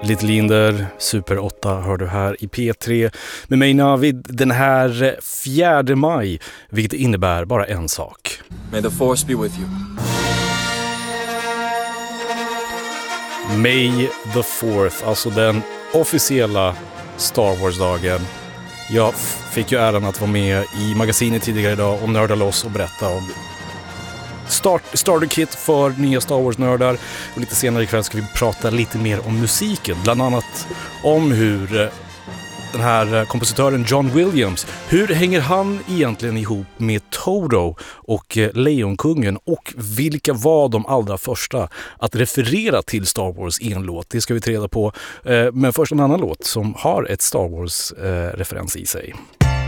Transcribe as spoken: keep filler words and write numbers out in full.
Little Linder, Super åtta hör du här i P tre med mig Navid den här fjärde maj, vilket innebär bara en sak. May the force be with you. May the fourth, alltså den officiella Star Wars-dagen. Jag fick ju äran att vara med i magasinet tidigare idag och nörda loss och berätta om Start, starter kit för nya Star Wars-nördar. Och lite senare ikväll ska vi prata lite mer om musiken. Bland annat om hur den här kompositören John Williams, hur hänger han egentligen ihop med Toto och Lejonkungen, och vilka var de allra första att referera till Star Wars i en låt? Det ska vi ta reda på. Men först en annan låt som har ett Star Wars-referens i sig.